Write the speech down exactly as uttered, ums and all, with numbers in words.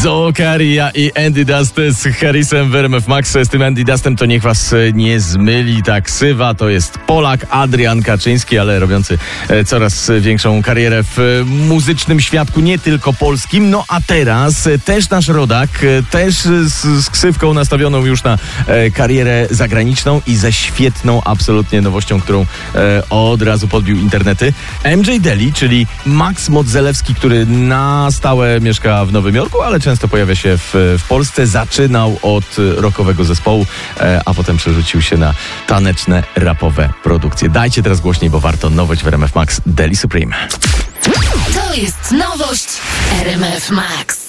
Zookaria i Andy Dust z Harrisem w R M F Max. Z tym Andy Dustem to niech was nie zmyli ta ksywa. To jest Polak Adrian Kaczyński, ale robiący coraz większą karierę w muzycznym świadku, nie tylko polskim. No a teraz też nasz rodak, też z, z ksywką nastawioną już na karierę zagraniczną i ze świetną absolutnie nowością, którą od razu podbił internety. M J Deli, czyli Max Modzelewski, który na stałe mieszka w Nowym Jorku, ale często pojawia się w, w Polsce. Zaczynał od rockowego zespołu, a potem przerzucił się na taneczne, rapowe produkcje. Dajcie teraz głośniej, bo warto. Nowość w R M F Max, Deli Supreme. To jest nowość R M F Max.